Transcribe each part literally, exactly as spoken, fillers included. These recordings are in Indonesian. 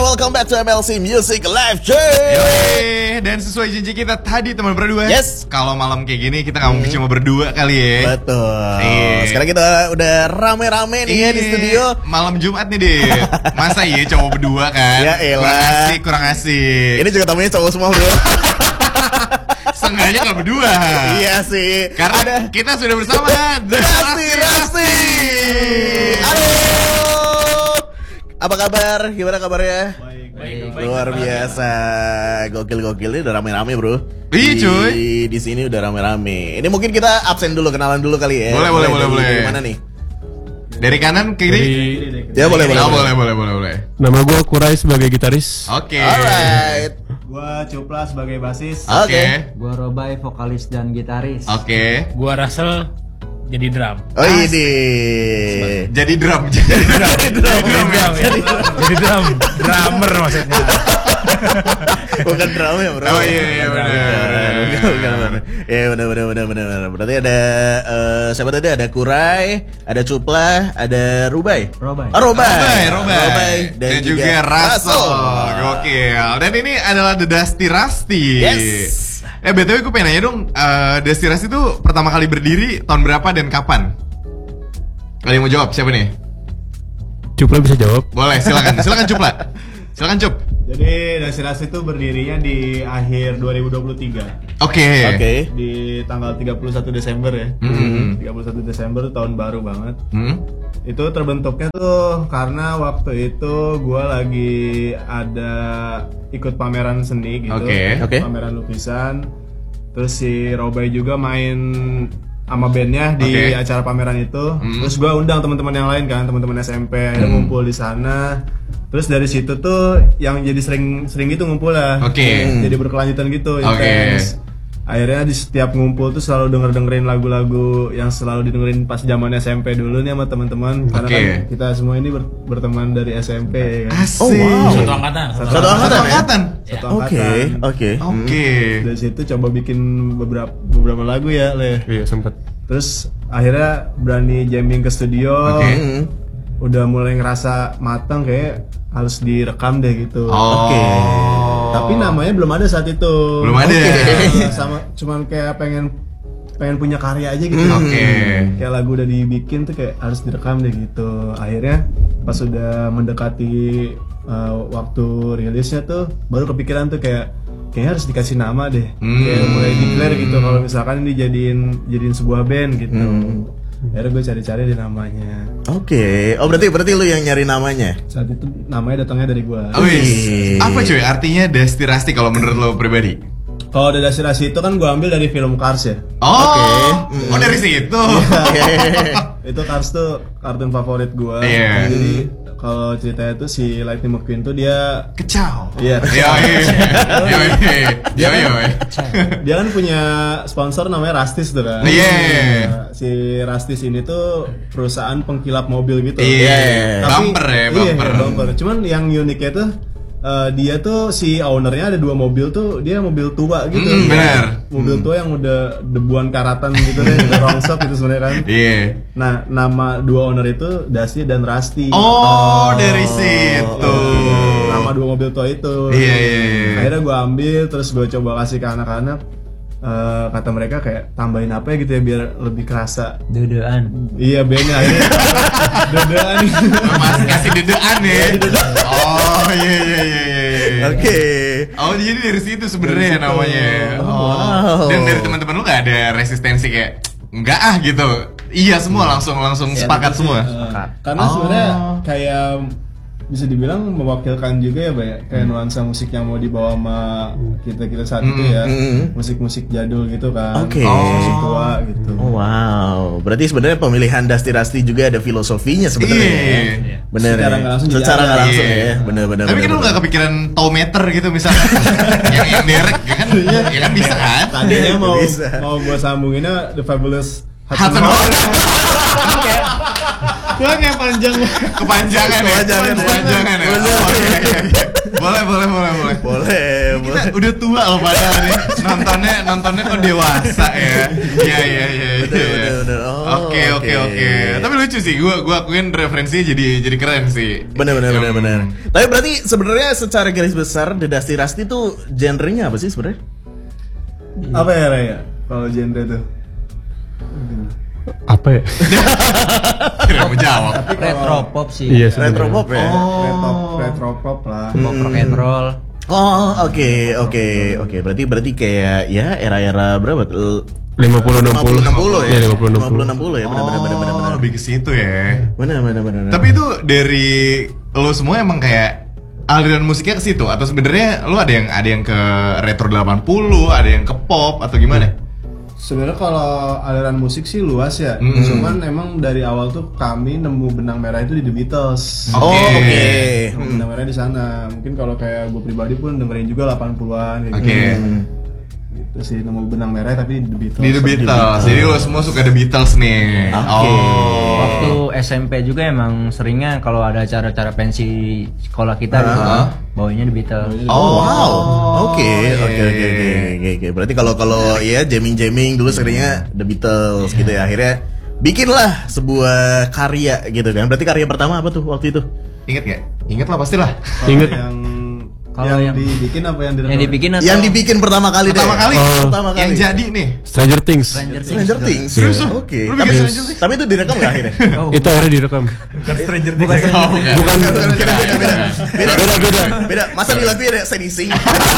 welcome back to M L C Music Live Show. Yoi. Dan sesuai janji kita tadi teman berdua. Yes. Kalau malam kayak gini kita nggak mungkin cuma berdua kali ya. Betul. Iya. Sekarang kita udah rame-rame nih ya di studio. Malam Jumat nih Dit. Masa iya cowok berdua kan? Ya elah. Kurang asik, kurang asik. Ini juga tamunya cowok semua bro. Sengaja nggak berdua. Iya sih. Karena ada kita sudah bersama Rasti Rasti. Halo. Apa kabar? Gimana kabarnya? Baik, baik, baik. Luar biasa. Gokil-gokil ini udah rame-rame, Bro. Iya, cuy. Di, di sini udah rame-rame. Ini mungkin kita absen dulu, kenalan dulu kali ya. Boleh, boleh, boleh, boleh. Dari mana nih? Dari kanan ke kiri? Ya, boleh, boleh. Oh, boleh, boleh, boleh, boleh. Nama gue Kurai sebagai gitaris. Oke. Alright. Gua Cupla sebagai basis. Oke. Oke. Gua Robai, vokalis dan gitaris. Oke. Gua Russell jadi drum. Oh ini. Jadi drum, jadi drum. Jadi drum. Jadi drum, ya. Jadi drum, drummer maksudnya. Bukan drum ya, Bro. Oh iya, iya benar. Bukan, bukan. Iya benar, benar, benar, benar. Berarti ada eh, siapa tadi? Ada Kurai, ada Cupla, ada Rubai. Robai. Oh, Robai. Robai, Robai. Dan, Dan, juga Russell. Russell. Gokil. Dan ini adalah The Dusty Rusty. Yes. Eh B T W gue pengen nanya dong, uh, Dusty Rusty itu pertama kali berdiri tahun berapa dan kapan? Ada yang mau jawab? Siapa nih? Cupla bisa jawab. Boleh, silakan. Silakan Cupla. Silakan Cup. Jadi Dusty Rusty itu berdirinya di akhir dua ribu dua puluh tiga. Oke. Oke. Di tanggal tiga puluh satu Desember ya. Mhm. tiga puluh satu Desember tahun baru banget. Hmm? Itu terbentuknya tuh karena waktu itu gua lagi ada ikut pameran seni gitu. Oke. Oke. Pameran lukisan. Terus si Robai juga main sama bandnya di Oke. acara pameran itu. Hmm. Terus gua undang teman-teman yang lain kan, teman-teman S M P akhirnya Hmm. ngumpul di sana. Terus dari situ tuh yang jadi sering-sering gitu ngumpul lah. Oke. Hmm. Jadi berkelanjutan gitu, Oke. intens. Akhirnya di setiap ngumpul tuh selalu denger-dengerin lagu-lagu yang selalu didengerin pas zaman S M P dulu nih sama teman-teman. Karena Oke. kan kita semua ini ber- berteman dari S M P kan. Asik. Oh, wow. Satu angkatan. Satu Satu angkatan ya? angkatan. Satu Oke, angkatan. oke. Oke. Dari situ coba bikin beberapa beberapa lagu ya, Le. Iya sempet. Terus akhirnya berani jamming ke studio. Oke. Hmm. Udah mulai ngerasa matang kayak harus direkam deh gitu. Oh. Oke. Tapi namanya belum ada saat itu. Belum ada. Nah, sama cuman kayak pengen pengen punya karya aja gitu. Oke. Kayak lagu udah dibikin tuh kayak harus direkam deh gitu. Akhirnya pas sudah mendekati uh, waktu rilisnya tuh baru kepikiran tuh kayak kayaknya harus dikasih nama deh. Hmm. Kayak mulai declare gitu kalau misalkan ini jadiin jadiin sebuah band gitu. Akhirnya gue cari-cari di namanya. Oke. Oh berarti berarti lu yang nyari namanya. Saat itu namanya datangnya dari gue. Oh, wis. Apa cuy artinya Dusty Rusty kalau menurut lo pribadi? Kalau dari Dusty itu kan gue ambil dari film Cars ya. Oh. Oh dari situ. Itu Cars tuh kartun favorit gue. Iya. Jadi kalau ceritanya tuh si Lightning McQueen tuh dia Kecau. Iya. Yo yo yo yo. dia kan punya sponsor namanya Rustis tuh kan. Iya. Nah, si Rustis ini tuh perusahaan pengkilap mobil gitu. Iya. Tapi- Bumper ya, iya, bumper. iya, bumper. Cuman yang uniknya tuh eh, dia tuh si ownernya ada dua mobil tuh, dia mobil tua gitu. Hmm, benar. Mobil tua yang udah debuan karatan gitu deh, udah rongsok gitu sebenarnya kan. Iya. Nah, nama dua owner itu Dusty dan Rusty. Oh dari situ. Nama dua mobil tua itu. Iya iya. iya. Akhirnya gue ambil, terus gue coba kasih ke anak-anak. Eh, kata mereka kayak tambahin apa ya gitu ya biar lebih kerasa. Duduan. Iya bandnya akhirnya Dodaan. Masih kasih dedean ya. Oh iya iya iya iya. Oke. Oh jadi dari situ sebenarnya Dari situ. namanya. Oh. Wow. Dan dari teman-teman lu nggak ada resistensi kayak enggak ah gitu. Iya semua langsung langsung sepakat semua. Eh, karena Oh. sebenarnya kayak bisa dibilang mewakilkan juga ya, Bay, kayak nuansa musik yang mau dibawa sama kita kita saat itu ya, Hmm. musik-musik jadul gitu kan, Oke. musik tua gitu. Oh, wow. Berarti sebenarnya pemilihan Dusty Rusty juga ada filosofinya sebenarnya. Iya. ya. Bener Secara ya. nggak langsung jadi Secara ada. nggak langsung Iya. ya. Bener bener. Tapi bener, kan lu bener. nggak kepikiran tow meter gitu misalnya. yang yang derek ya kan? Ya kan bisa kan? Tadinya mau Bisa. mau gua sambunginnya The Fabulous Hudson Hudson Hawk. Gua kayak panjang. Kepanjangan ya. Kepanjangan ya. Kepanjangan ya. Bener. Oke, oke, oke. Boleh boleh boleh boleh. Boleh, Kita udah tua loh padahal nih. Nontonnya nontonnya kok dewasa ya. Iya iya iya. Bener, bener, bener. Oh, Oke oke oke. oke. Tapi lucu sih, gua gua akuin referensinya jadi jadi keren sih. Bener bener bener Hmm. bener. Tapi berarti sebenarnya secara garis besar The Dusty Rusty tuh genrenya apa sih sebenarnya? Apa ya Raya? Kalau genre tuh. Apa ya? Kira mau jawab. Retro pop sih. Iya, Retro pop ya? Retro, retro pop lah. Pop rock and roll. Oh oke oke oke. Berarti berarti kayak ya era-era berapa tuh? lima puluh enam puluh. enam puluh ya? Iya, lima puluh enam puluh. enam puluh ya? Bener bener bener bener Oh, bener. lebih ke situ ya. Bener bener bener. bener. Tapi itu dari lo semua emang kayak aliran musiknya ke situ atau sebenarnya lo ada yang ada yang ke retro delapan puluh, ada yang ke pop atau gimana? Sebenarnya kalau aliran musik sih luas ya. Mm. Cuman emang dari awal tuh kami nemu benang merah itu di The Beatles. Oh Oke. oke. Nemu benang merah di sana. Mungkin kalau kayak gue pribadi pun dengerin juga delapan puluhan kayak Oke. gitu. Gitu sih nemu benang merah tapi di The Beatles. Di The Beatles. Jadi lo semua suka The Beatles nih. Oke. Oh. Waktu S M P juga emang seringnya kalau ada acara-acara pensi sekolah kita gitu, Hah? bawanya The Beatles. Oh wow. Oke Oke. oke oke oke oke oke. Berarti kalau kalau ya jamming jamming dulu seringnya The Beatles gitu ya. Akhirnya bikinlah sebuah karya gitu kan. Berarti karya pertama apa tuh waktu itu? Ingat gak? Ingat lah pastilah. Kalau Ingat. yang Kalau yang, yang- dibikin apa yang direkam? Yang dibikin atau Yang dibikin pertama kali Pertama deh. kali. Oh. Pertama kali. Yang jadi nih. Stranger Things. Stranger Things. Stranger Things. Serius lu? Oke. Lu Tapi bikin Stranger Things? tapi itu direkam nggak akhirnya? Oh, Itu akhirnya direkam. Stranger Oh, bukan. Bukan. Beda beda beda. Beda Beda, beda. Beda. Masa di lagu ada Sing Sing.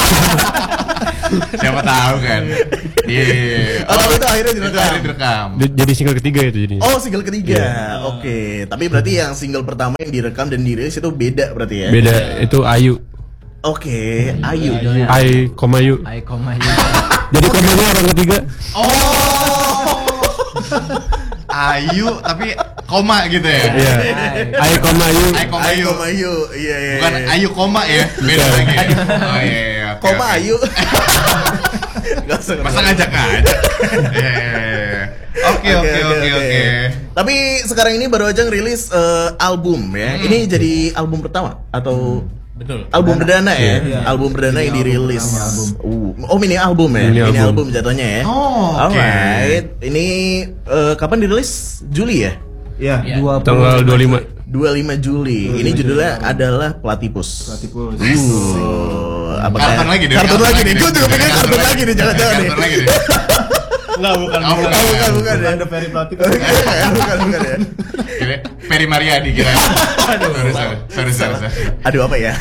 Siapa tahu kan. Iya. iya. Oh, itu akhirnya Itu direkam. akhirnya direkam. Di- Jadi single ketiga itu jadinya. Oh, single ketiga. Oke. Tapi berarti yang single pertama yang direkam dan dirilis itu beda berarti ya? Beda, itu Ayu. Oke, Ayu. Judulnya I, koma Yu. I Koma You. Jadi komanya orang ketiga. Oh. Ayu tapi koma gitu ya. Iya. I, koma Yu. I koma Ayu. Ayu. Koma Ayu. Iya iya. Bukan iya. Ayu koma ya. Beda lagi. Oh iya iya. oke, Koma oke. Ayu. Gak usah, gak Masa usah. ngajak aja. Iya, iya, iya. Oke oke oke oke. Tapi sekarang ini baru aja ngerilis eh, album ya. Hmm. Ini jadi album pertama atau Betul. album perdana ya? Iya. Album perdana yang Mini album dirilis. pertama, album. Uh, oh mini album ya? Mini Mini, album. album. jatuhnya ya. Oh, oke. Alright. Ini eh, kapan dirilis? Juli ya? Iya. Iya. dua puluh Tanggal dua puluh lima. dua puluh lima Juli. Ini judulnya adalah Platypus. Platypus. Uh, apakah- Kartun lagi deh. Kartun lagi nih. Gue juga pengen kartun lagi nih. Jangan-jangan nih. Kartun lagi nih. Enggak, bukan. Oh, bukan. Oh, bukan, bukan ya. Ada Ferry Platypus. bukan, bukan ya. Kira Ferry Mariadi kira. Aduh, sorry, sorry, sorry, sorry, sorry. Aduh apa ya?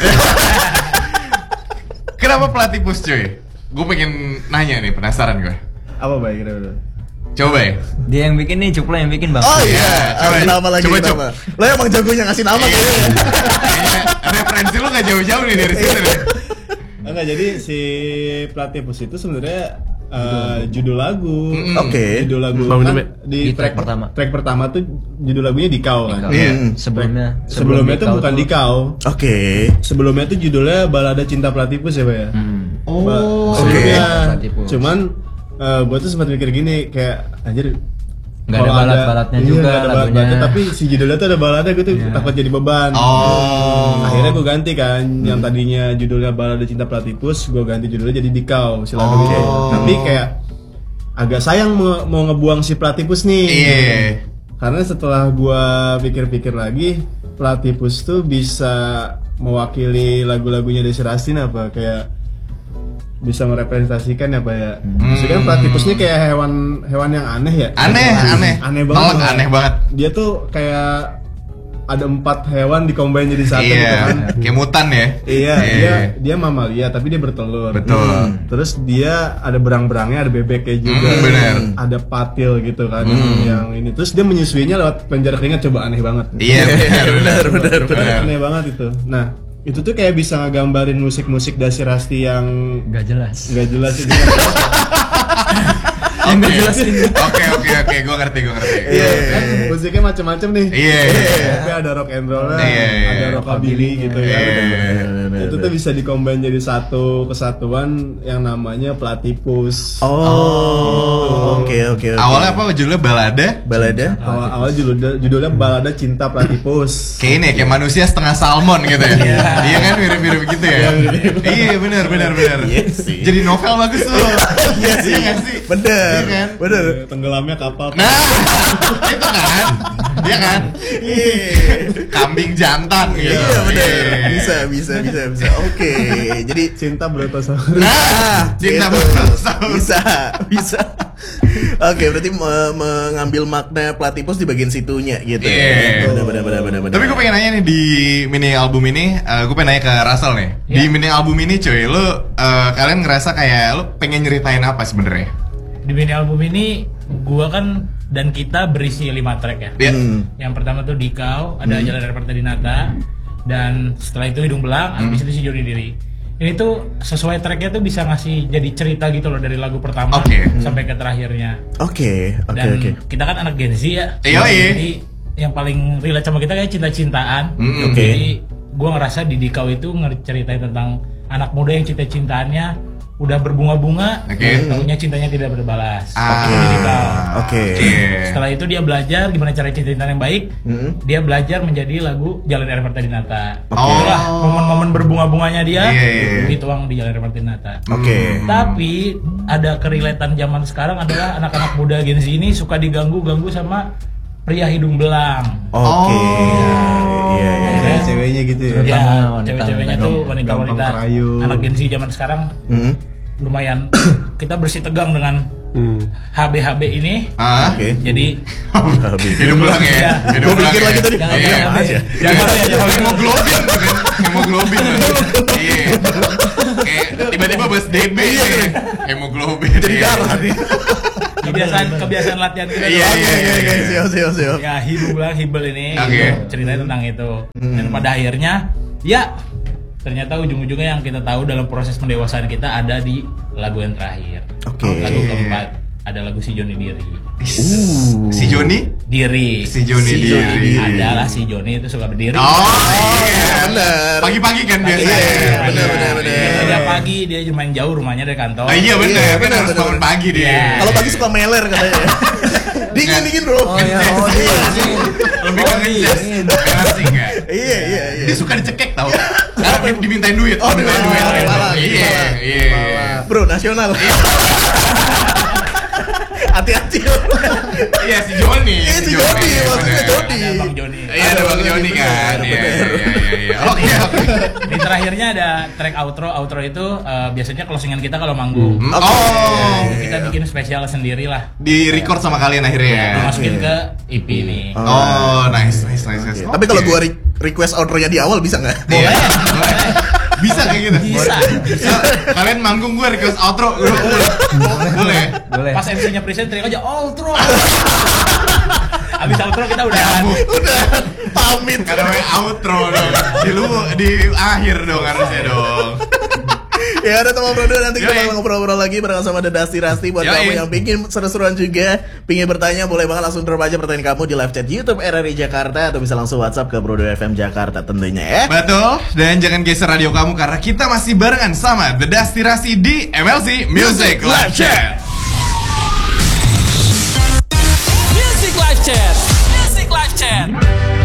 Kenapa Platypus cuy? Gue pengen nanya nih, penasaran gue. Apa baik kira-kira? Coba ya. Dia yang bikin nih, Cupla yang bikin bang. Oh Iya, iya, coba, Ah, kenapa lagi coba, kenapa? Lo emang jagonya ngasih nama Iya. kayaknya. Kayaknya referensi lu gak jauh-jauh nih dari situ nih. Enggak, jadi si Platypus itu sebenarnya eh, judul lagu. Mm-mm. Oke. Judul lagu Bang, kan bener, di, Di track track pertama. Track pertama tuh judul lagunya Dikau kan. Iya. Hmm. Sebelumnya. Sebelumnya tuh Dikau bukan Dikau. Oke. Sebelumnya tuh judulnya Balada Cinta Platypus ya, Pak ya. Hmm. Ba- Oh, sebelumnya. Platypus. Cuman eh gue tuh sempat mikir gini kayak anjir Nggak ada kalau balat-balatnya iya, juga nggak ada lagunya. balat-balatnya, tapi si judulnya tuh ada balada, gue tuh takut jadi beban. Oh. Akhirnya gue ganti kan, yang tadinya judulnya Balada Cinta Platypus, gue ganti judulnya jadi Dikau si lagunya. Oh. Tapi kayak agak sayang mau, mau ngebuang si Platypus nih. Iya. Karena setelah gue pikir-pikir lagi, Platypus tuh bisa mewakili lagu-lagunya Desi Rastin apa kayak bisa merepresentasikan ya Pak ya. Maksudnya kan Platypusnya kayak hewan hewan yang aneh ya. Aneh, aneh. Aneh banget. Telek, aneh banget. Dia tuh kayak ada empat hewan dicombine jadi satu gitu Iya, kan. kayak mutan ya. Iya, dia dia mamalia tapi dia bertelur. Betul. Hmm. Terus dia ada berang-berangnya, ada bebeknya juga. Hmm, bener. Ada patil gitu kan yang ini. Terus dia menyusuinya lewat kelenjar keringat, coba aneh banget. Iya, benar, benar, benar, benar. Aneh banget itu. Nah, itu tuh kayak bisa ngegambarin musik-musik Dasi Rasti yang Nggak jelas. nggak jelas itu. Yang gak jelas ini. Oke oke oke, gue ngerti gue ngerti. Iya. Kan musiknya macam-macam nih. Iya. Tapi ada rock and roll, Iya, iya, ada iya. rockabilly gitu ya. Iya. Itu tuh bisa dikombin jadi satu kesatuan yang namanya Platypus. Oh, oke oke oke. Awalnya apa judulnya balada? Balada? Awal awal judulnya judulnya Balada Cinta Platypus. Kayak ini kayak manusia setengah salmon gitu ya. Iya kan mirip-mirip gitu ya. Iya benar benar benar. Iya sih. Jadi novel bagus tuh. Iya sih. Iya sih. Bener. Iya kan? Bener. Tenggelamnya kapal. Nah, itu kan. Iya kan? Iya. Kambing jantan gitu. Iya bener. Iya. Bisa bisa bisa bisa. Oke. Jadi Cinta Brontosaurus. Nah, cinta gitu. Brontosaurus. Bisa bisa. Oke, berarti me- mengambil makna Platypus di bagian situnya gitu. Iya. Bener bener bener bener. bener. Tapi gue pengen nanya nih di mini album ini, uh, gue pengen nanya ke Russell nih. Di mini album ini cuy, lu uh, kalian ngerasa kayak lu pengen nyeritain apa sebenarnya? Di mini album ini gua kan dan kita berisi lima track ya. Iya. Hmm. Yang pertama tuh Dikau, ada Jalan Air Partai Dinata, dan setelah itu Hidung Belang, habis itu si Joni Diri. Ini tuh sesuai tracknya tuh bisa ngasih jadi cerita gitu loh dari lagu pertama Oke. sampai ke terakhirnya. Oke oke Dan oke. kita kan anak Gen Z ya. Iya, iya. Jadi yang paling relate sama kita kayak cinta-cintaan. Mm-mm. Oke. Jadi gue ngerasa di Dikau itu ngeceritain tentang anak muda yang cinta-cintaannya udah berbunga-bunga, Oke. taunya cintanya tidak berbalas. Ah, Itu di Dikau. Oke. Setelah itu dia belajar gimana cara cinta-cintaan yang baik. Hmm. Dia belajar menjadi lagu Jalan Air Partai Dinata. Oke. Itulah momen-momen berbunga-bunganya dia Iya, iya, iya. dituang di Jalan Air Partai Dinata. Oke. Tapi ada kerelatan zaman sekarang adalah anak-anak muda Gen Z ini suka diganggu-ganggu sama pria hidung belang. Oke. Oh. Iya iya. iya. Cewek-ceweknya gitu ya. Ya, wanita, cewek-ceweknya wanita. tuh wanita-wanita Gampang kerayu. anak Gen Z zaman sekarang Hmm. lumayan kita bersih tegang dengan Hmm. H B H B ini. Ah. Oke. Jadi Habis. Hidung belang ya. Iya. Hidung Gua belang pikir ya. lagi tadi, Jangan Iya. jangan aja. Jangan ya, hemoglobin tuh kan. Hemoglobin. Iya. Kayak tiba-tiba bahas D B nih. Hemoglobin. Jadi Iya. darah nih. kebiasaan kebiasaan latihan kita. Iya, tuh. iya, iya, iya. Siap siap siap. Ya hibul belang hibel ini Oke. gitu, ceritanya tentang itu. Dan pada akhirnya ya ternyata ujung-ujungnya yang kita tahu dalam proses pendewasaan kita ada di lagu yang terakhir. Oke. Lagu keempat ada lagu si Joni Diri. Si Joni? Diri. Si Joni Diri. Adalah si Joni itu suka berdiri. Oh iya. Bener. Pagi-pagi kan biasa. Iya, ya. bener, bener, bener. Dia tiap pagi dia lumayan jauh rumahnya dari kantor. Oh iya bener, Iya, kan bener, harus bener, bangun bener. pagi dia. Iya. Kalau pagi suka meler katanya. Dingin dingin bro. Oh ya, oh dia. Lebih ke ngejas. Ngerti nggak? Iya iya iya. Dia suka dicekek tau. Karena dia dimintain duit. Oh, dimintain duit. malah, malah, Iya, malah. iya. Bro nasional. Hati-hati. Iya si Joni. Iya, si Joni, maksudnya bener. Joni. Ada Bang Joni. Iya ada Bang Joni kan. Bener, Iya bener. iya iya iya. Oke oke. Di terakhirnya ada track outro. Outro itu eh, biasanya closingan kita kalau manggung. Hmm, Oh. Kita bikin spesial sendiri lah. Di record sama kalian akhirnya ya. Masukin ke E P ini. Oh nice nice nice. nice. Tapi kalau Oke. gua re- request outro-nya di awal bisa nggak? Iya. Boleh. Bisa kayak gitu. Bisa. Bisa. Kalian manggung gue request outro. Boleh. Boleh. Boleh. Pas M C-nya present teriak aja outro. Abis outro kita udah Udah pamit. Karena namanya outro dong. Di lu di akhir dong harusnya dong. Ya udah teman Bro nanti kita Yoi. bakal ngobrol-ngobrol lagi bareng sama The Dusty Rusty. Buat Yoi. kamu yang pingin seru-seruan juga, pingin bertanya, boleh banget langsung drop aja pertanyaan kamu di live chat YouTube R R I Jakarta atau bisa langsung WhatsApp ke Bro F M Jakarta tentunya ya. Betul. Dan jangan geser radio kamu karena kita masih barengan sama The Dusty Rusty di M L C Music Live Chat.